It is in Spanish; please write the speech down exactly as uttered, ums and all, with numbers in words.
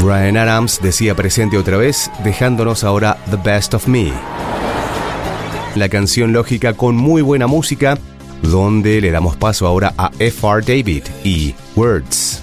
Bryan Adams decía presente otra vez, dejándonos ahora The Best of Me. La canción lógica con muy buena música, donde le damos paso ahora a F R David y Words.